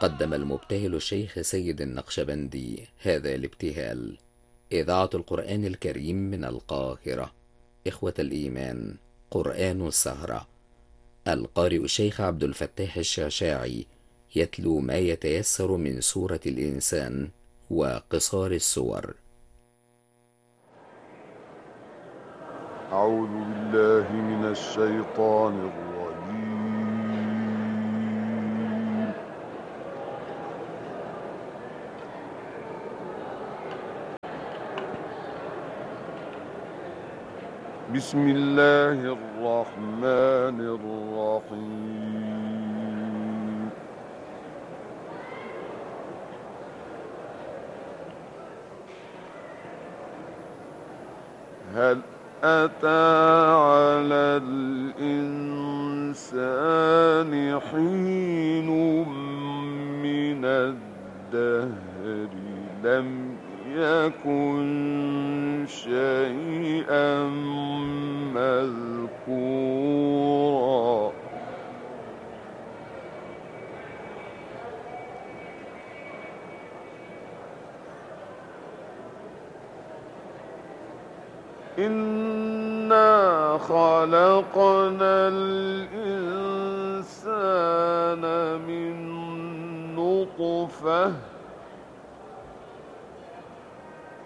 قدم المبتهل الشيخ سيد النقشبندي هذا الابتهال. إذاعة القرآن الكريم من القاهرة. إخوة الإيمان، قرآن السهرة. القارئ الشيخ عبد الفتاح الشعشاعي يتلو ما يتيسر من سورة الإنسان وقصار السور. أعوذ بالله من الشيطان الرجيم. بسم الله الرحمن الرحيم. هل أتى على الإنسان حين من الدهر لم يكن شيئا مذكورا. إنا خلقنا الإنسان من نطفة